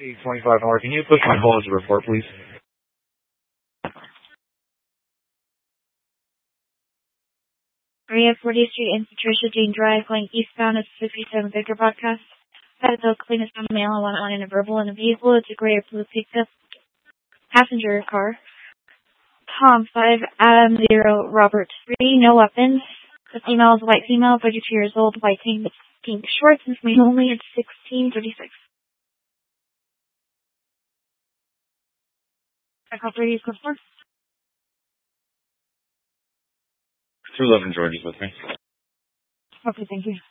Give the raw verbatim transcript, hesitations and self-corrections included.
eight twenty-five hour. Can you push my call as a report, please? Maria fortieth Street and Patricia Jane Drive, going eastbound at fifty-seven Victor Broadcast. Had a cleanest on the mail. I want one in a verbal in a vehicle. It's a gray or blue pickup. Passenger car. Tom five Adam zero Robert three. No weapons. The female is a white female, thirty-two years old, white pink, pink shorts, information only. It's sixteen thirty-six. I call thirty is four. two eleven George is with me. Okay, thank you.